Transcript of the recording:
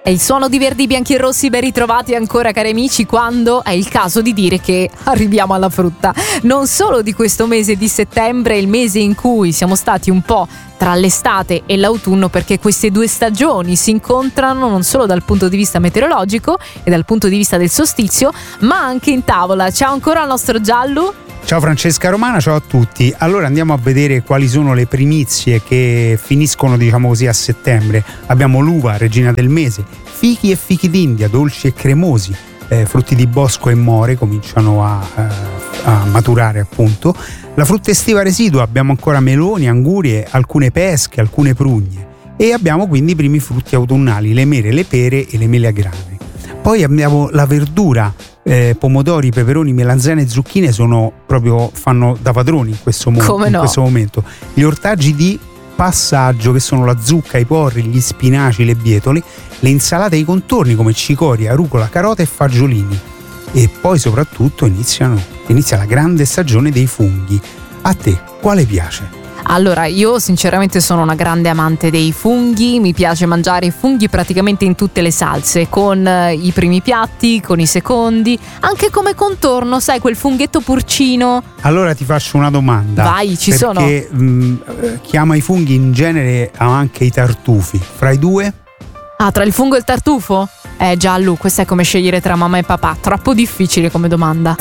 E il suono di Verdi, Bianchi e Rossi, ben ritrovati ancora cari amici, quando è il caso di dire che arriviamo alla frutta. Non solo di questo mese di settembre, il mese in cui siamo stati un po' tra l'estate e l'autunno, perché queste due stagioni si incontrano non solo dal punto di vista meteorologico e dal punto di vista del solstizio, ma anche in tavola. Ciao ancora al nostro Giallo. Ciao Francesca Romana, ciao a tutti. Allora andiamo a vedere quali sono le primizie che finiscono, diciamo così, a settembre. Abbiamo l'uva, regina del mese, fichi e fichi d'India, dolci e cremosi, frutti di bosco e more cominciano a maturare appunto. La frutta estiva residua, abbiamo ancora meloni, angurie, alcune pesche, alcune prugne, e abbiamo quindi i primi frutti autunnali, le mele, le pere e le mele a grane. Poi abbiamo la verdura, pomodori, peperoni, melanzane e zucchine fanno da padroni in questo momento. Gli ortaggi di passaggio, che sono la zucca, i porri, gli spinaci, le bietole, le insalate ai contorni come cicoria, rucola, carota e fagiolini. E poi soprattutto inizia la grande stagione dei funghi. A te quale piace? Allora, io sinceramente sono una grande amante dei funghi, mi piace mangiare i funghi praticamente in tutte le salse, con i primi piatti, con i secondi, anche come contorno, sai, quel funghetto porcino. Allora ti faccio una domanda. Vai, ci sono. Perché chi ama i funghi in genere ama anche i tartufi. Fra i due? Ah, tra il fungo e il tartufo? Giallo, questo è come scegliere tra mamma e papà, troppo difficile come domanda.